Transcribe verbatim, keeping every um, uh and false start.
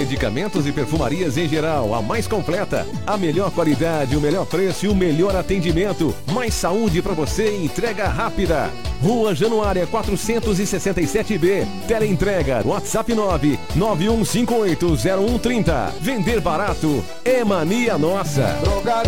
medicamentos e perfumarias em geral, a mais completa. A melhor qualidade, o melhor preço e o melhor atendimento. Mais saúde para você e entrega rápida. Rua Januária quatrocentos e sessenta e sete B. Teleentrega, WhatsApp nove nove um cinco oito zero um três zero. Vender barato é mania nossa.